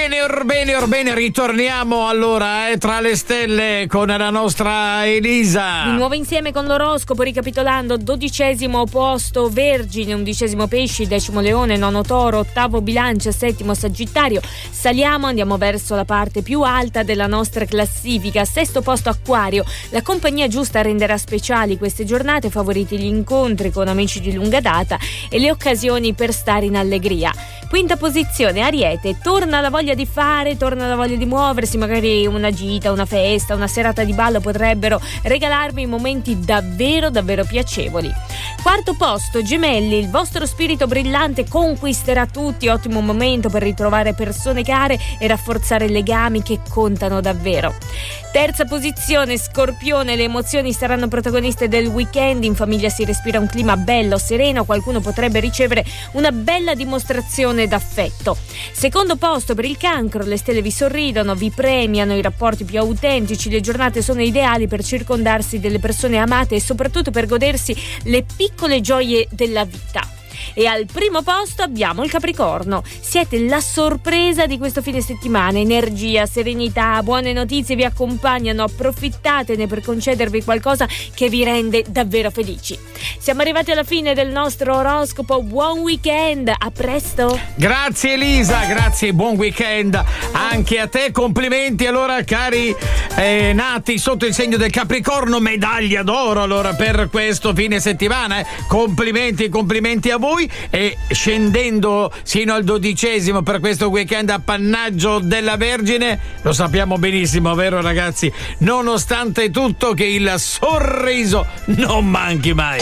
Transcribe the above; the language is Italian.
Orbene, ritorniamo allora tra le stelle con la nostra Elisa. Di nuovo insieme con l'oroscopo, ricapitolando: 12° posto Vergine, 11° Pesci, 10° Leone, 9° Toro, 8° Bilancia, 7° Sagittario. Saliamo, andiamo verso la parte più alta della nostra classifica. 6° posto Acquario, la compagnia giusta renderà speciali queste giornate, favoriti gli incontri con amici di lunga data e le occasioni per stare in allegria. 5ª posizione Ariete, torna la voglia di fare, torna la voglia di muoversi, magari una gita, una festa, una serata di ballo potrebbero regalarvi momenti davvero piacevoli. 4° posto Gemelli, il vostro spirito brillante conquisterà tutti, ottimo momento per ritrovare persone care e rafforzare legami che contano davvero. 3ª posizione Scorpione, le emozioni saranno protagoniste del weekend, in famiglia si respira un clima bello, sereno, qualcuno potrebbe ricevere una bella dimostrazione d'affetto. 2° posto per il Cancro, le stelle vi sorridono, vi premiano i rapporti più autentici, le giornate sono ideali per circondarsi delle persone amate e soprattutto per godersi le piccole gioie della vita. E al 1° posto abbiamo il Capricorno, siete la sorpresa di questo fine settimana, energia, serenità, buone notizie vi accompagnano, approfittatene per concedervi qualcosa che vi rende davvero felici. Siamo arrivati alla fine del nostro oroscopo, buon weekend, a presto. Grazie Elisa, grazie, buon weekend anche a te, complimenti allora cari nati sotto il segno del Capricorno, medaglia d'oro allora per questo fine settimana, complimenti a voi. E scendendo sino al 12° per questo weekend appannaggio della Vergine, lo sappiamo benissimo, vero ragazzi? Nonostante tutto che il sorriso non manchi mai.